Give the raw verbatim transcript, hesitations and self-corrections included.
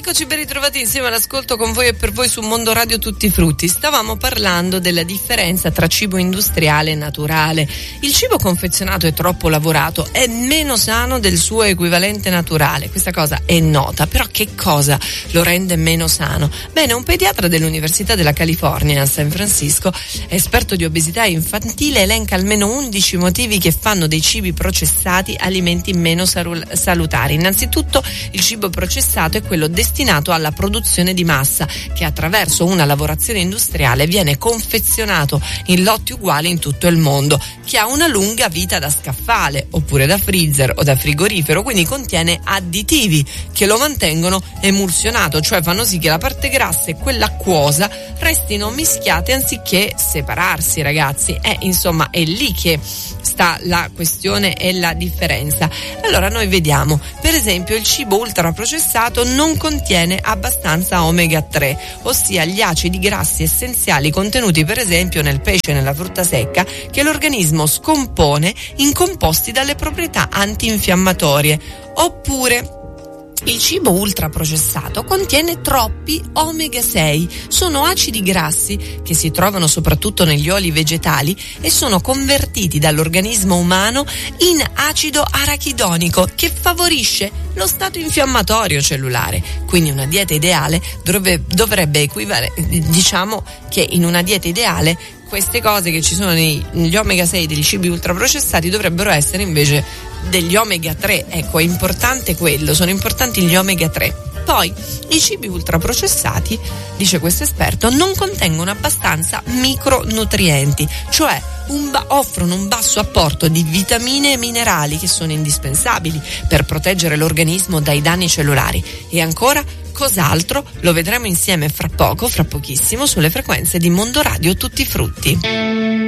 Eccoci ben ritrovati insieme all'ascolto con voi e per voi su Mondo Radio Tutti Frutti. Stavamo parlando della differenza tra cibo industriale e naturale. Il cibo confezionato e troppo lavorato è meno sano del suo equivalente naturale. Questa cosa è nota, però che cosa lo rende meno sano? Bene, un pediatra dell'Università della California a San Francisco, esperto di obesità infantile, elenca almeno undici motivi che fanno dei cibi processati alimenti meno salutari. Innanzitutto, il cibo processato è quello destinato alla produzione di massa, che attraverso una lavorazione industriale viene confezionato in lotti uguali in tutto il mondo, che ha una lunga vita da scaffale oppure da freezer o da frigorifero, quindi contiene additivi che lo mantengono emulsionato, cioè fanno sì che la parte grassa e quella acquosa restino mischiate anziché separarsi, ragazzi. È insomma è lì che sta la questione e la differenza. Allora noi vediamo, per esempio, il cibo ultraprocessato non contiene abbastanza omega tre, ossia gli acidi grassi essenziali contenuti per esempio nel pesce e nella frutta secca, che l'organismo scompone in composti dalle proprietà antinfiammatorie. Oppure il cibo ultraprocessato contiene troppi omega sei, sono acidi grassi che si trovano soprattutto negli oli vegetali e sono convertiti dall'organismo umano in acido arachidonico, che favorisce lo stato infiammatorio cellulare. Quindi una dieta ideale dovrebbe, dovrebbe equivalere, diciamo che in una dieta ideale queste cose che ci sono negli omega sei dei cibi ultraprocessati dovrebbero essere invece degli omega tre. Ecco, è importante quello, sono importanti gli omega tre. Poi i cibi ultraprocessati, dice questo esperto, non contengono abbastanza micronutrienti, cioè un ba- offrono un basso apporto di vitamine e minerali che sono indispensabili per proteggere l'organismo dai danni cellulari. E ancora, cos'altro? Lo vedremo insieme fra poco, fra pochissimo, sulle frequenze di Mondo Radio Tutti Frutti.